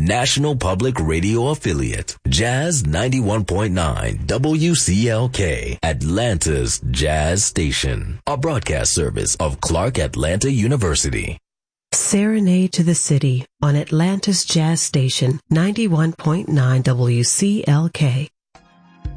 National Public Radio affiliate, Jazz 91.9 WCLK, Atlanta's Jazz Station, a broadcast service of Clark Atlanta University. Serenade to the City on Atlanta's Jazz Station 91.9 WCLK.